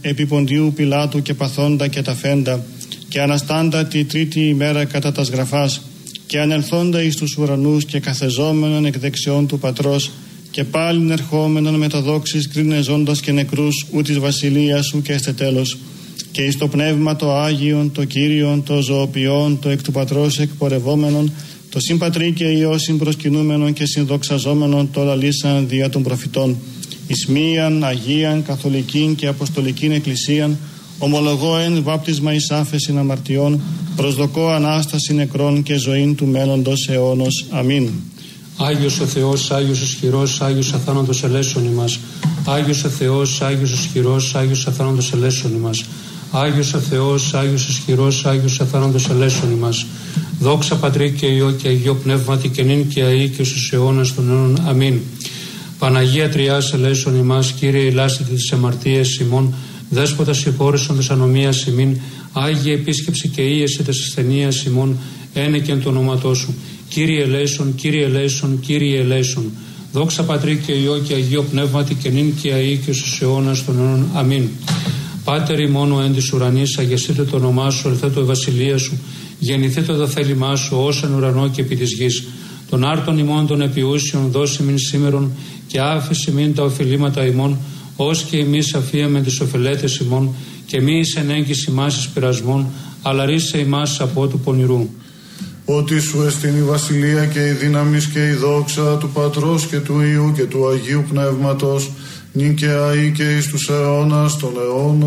επί Ποντίου Πιλάτου και παθόντα και ταφέντα, και αναστάντα τη τρίτη ημέρα κατά τας γραφάς, και ανελθόντα εις τους ουρανούς και καθεζόμενον εκ δεξιών του Πατρός, και πάλιν ερχόμενον με τα δόξης κρίνε ζώντας και νεκρούς, ου της βασιλείας σου και έστε τέλος, και εις το πνεύμα το Άγιον, το Κύριον, το ζωοποιόν, το εκ του Πατρός εκπορευόμενον, το συμπατρί και Υιό συμπροσκυνούμενον και συνδοξαζόμενον το λαλήσαν δια των προφητών, εις μίαν Αγίαν Καθολικήν και Αποστολικήν Εκκλησίαν, ομολογώ εν βάπτισμα εις άφεσιν αμαρτιών, προσδοκώ Ανάσταση νεκρών και ζωήν του μέλλοντος αιώνος. Αμήν. Άγιος ο Θεός, Άγιος ισχυρός, Άγιος αθάνατος ελέησον ημάς. Άγιος ο Θεός, Άγιος ισχυρός, Άγιος αθάνατος ελέησον ημάς. Άγιος ο Θεός, Άγιος ισχυρός, Άγιος αθάνατος ελέησον ημάς. Δόξα Πατρί και Υιό και Αγίο Πνεύματι και νυν και αεί και στους αιώνας των αιώνων. Αμήν. Παναγία Τριάς ελέησον ημάς, Κύριε ελάστητη τις αμαρτίες ημών, Δέσποτα συγχώρεσον της ανομίας ημίν, Άγιε επίσκεψη και ίεση της ασθενείας ημών, ένεκεν το ονόματό σου. Κύριε ελέησον, Κύριε ελέησον, Κύριε ελέησον. Δόξα Πατρί και Υιό και Αγίο Πνεύματι και νυν και αεί και στους αιώνας των αιώνων. Αμήν. Πάτερ ημών ο εν της ουρανής, αγιαστείτε το όνομά σου, ελθέτω η βασιλεία σου, γεννηθείτε το θέλημά σου, ως εν ουρανό και επί της γης. Των άρτων ημών των επιούσιων δώσει μην σήμερον, και άφησε μην τα οφειλήματα ημών, ως και εμείς αφίαμε τις οφελέτες ημών, και μη εις ενέγγιση ημάς εις πειρασμών, αλλά ρίσε ημάς από του πονηρού. Ότι σου εστίν η βασιλεία και η δύναμις και η δόξα του Πατρός και του Υιού και του Αγίου Πνεύματος, νυν και αεί και εις τους αιώνας των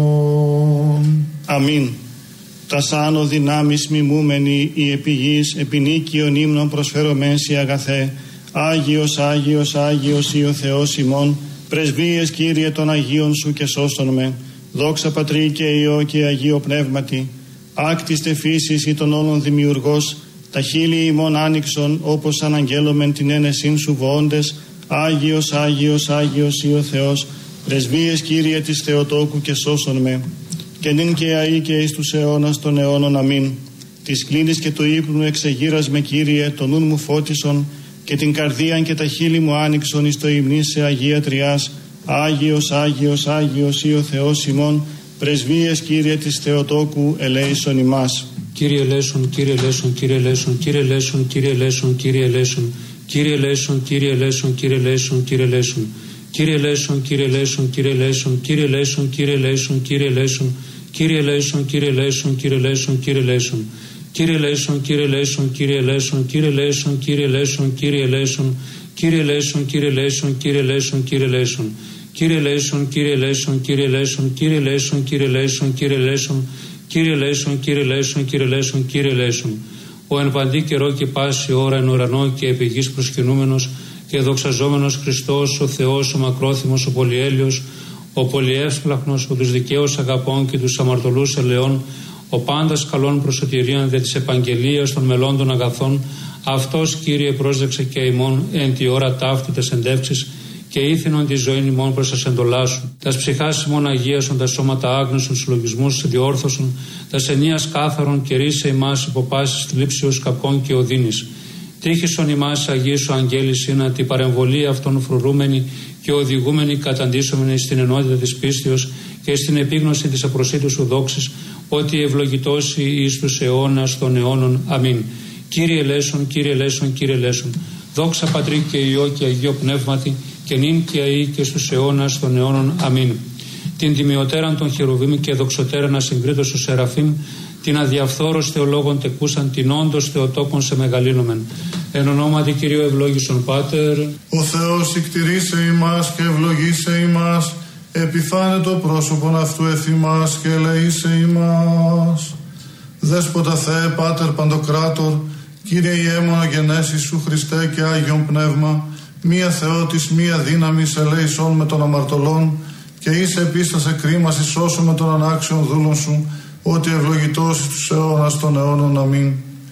αιώνων. Αμήν. Τας άνω δυνάμεις μιμούμενοι οι επιγείς επινίκιον ύμνων προσφερωμένς οι αγαθέ, Άγιος, Άγιος, Άγιος ή ο Θεός ημών, πρεσβείες Κύριε των Αγίων σου και σώσον με. Δόξα Πατρί και Υιό και Αγίο Πνεύματι, άκτιστε φύσης ή των όλων δημιουργός, τα χείλη ημών άνοιξον όπως αναγγέλωμεν την ένεσήν σου βοώντες, Άγιος, Άγιος, Άγιος ή ο Θεός, πρεσβείες Κύριε της Θεοτόκου και σώσον με. Και νυν και αεί και εις τους αιώνας των αιώνων. Αμήν. Της κλίνης και του ύπνου εξεγείρας με Κύριε, το νουν μου φώτισον, και την καρδίαν και τα χείλη μου άνοιξον εις το υμνή σε Αγία Τριάς, Άγιος, Άγιος, Άγιος ή ο Θεός ημών, πρεσβείες Κύριε της Θεοτόκου ελέησον ημάς. Κύριε ελέησον, Κύριε ελέησον, Κύριε ελέησον, Κύριε ελέησον, Κύριε ελέησον, Κύριε ελέησον, Κύριε ελέησον, Κύριε ελέησον, Κύριε ελέησον, Κύριε ελέησον. Κύριε ελέησον, Κύριε ελέησον, Κύριε ελέησον, Κύριε ελέησον, Κύριε ελέησον, Κύριε ελέησον, Κύριε ελέησον, Κύριε ελέησον, Κύριε ελέησον, Κύριε ελέησον. Κύριε ελέησον, Κύριε ελέησον, Κύριε ελέησον, Κύριε ελέησον, Κύριε ελέησον, Κύριε ελέησον, Κύριε ελέησον, Κύριε ελέησον, Κύριε ελέησον, Κύριε ελέησον. Κύριε ελέησον, Κύριε ελέησον, Κύριε ελέησον, Κύριε ελέησον, Κύριε ελέησον, Κύριε ελέησον, Κύριε ελέησον, Κύριε ελέησον, Κύριε ελέησον, Κύριε ελέησον. Ο εν παντή καιρό και πάση ώρα εν ουρανό και επί γης προσκυνούμενος και δοξαζόμενος Χριστός, ο Θεός, ο μακρόθυμος, ο πολυέλιος, ο πολυεύσπλαχνος, ο τους δικαίους αγαπών και τους αμαρτωλούς ελεών, ο πάντας καλών προσωτηρίαν δια της επαγγελίας των μελών των αγαθών, αυτός Κύριε πρόσδεξε και ημών εν τη ώρα ταύτη τας εντεύξεις και ήθινον τη ζωή ημών προς τας εντολάς σου. Τας ψυχάς ημών αγίασον, τα σώματα άγνωσον, συλλογισμούς διόρθωσον, τας ενίας κάθαρον και ρίσε ημάς υπό πάσης θλίψεως κακών και οδύνης. Τύχησον ημάς Αγίου σου αγγέλη σύνα τη παρεμβολή αυτών φρουρούμενη και οδηγούμενη καταντήσομενη στην ενότητα της πίστεως και στην επίγνωση της απροσίτου σου δόξης, ότι ευλογητώσει εις τους αιώνας των αιώνων. Αμήν. Κύριε ελέησον, Κύριε ελέησον, Κύριε ελέησον. Δόξα Πατρί και Υιό και Αγίο Πνεύματι και νυν και αεί και στους αιώνας των αιώνων. Αμήν. Την τιμιωτέραν των χερουβίμ και δοξωτέραν ασυγκρίτως του Σεραφείμ, την αδιαφθόρος θεολόγων τεκούσαν, την όντως Θεοτόκον σε μεγαλύνομεν. Εν ονόματι Κυρίου ευλόγησον Πάτερ. Ο Θεός ικτηρίσε ημάς και ευλογήσε ημάς, επιφάνε το πρόσωπον αυτού εφημάς και ελεήσε ημάς. Δέσποτα Θεέ Πάτερ Παντοκράτορ, Κύριε Ιε μονογενέσεις σου Χριστέ και Άγιον Πνεύμα, μία Θεότης, μία δύναμης ελέησον με των αμαρτωλών και είσαι επίστασε κρίμας ισώσον με των ανάξιων δούλων σου, ότι ευλογητός τους αιώνας των αιώνων. Αμήν.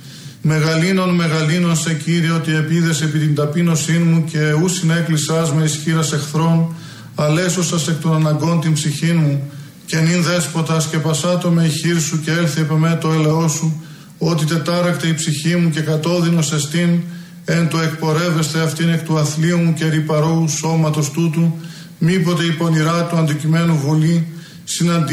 Μεγαλύνων σε Κύριε, ότι επίδες επί την ταπείνωσήν μου και ου συνέκλεισάς με ισχύρας εχθρών, αλέσωσας εκ των αναγκών την ψυχήν μου, και νυν δέσποτας και πασάτο με η χείρ σου και έλθει επ' εμέ το έλεό σου, ότι τετάρακτε η ψυχή μου και κατώδυνος εστίν, εν το εκπορεύεστε αυτήν εκ του αθλίου μου και ρυπαρόου σώματος τούτου, μήποτε η πονηρά του αντικειμένου βολή συναντή